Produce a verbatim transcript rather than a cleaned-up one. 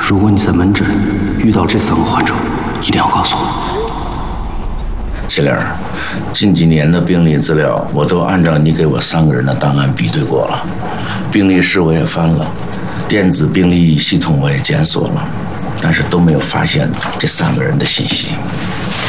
如果你在门诊遇到这三个患者，一定要告诉我。 小玲，近几年的病历资料我都按照你给我三个人的档案比对过了，病历室我也翻了，电子病历系统我也检索了，但是都没有发现这三个人的信息。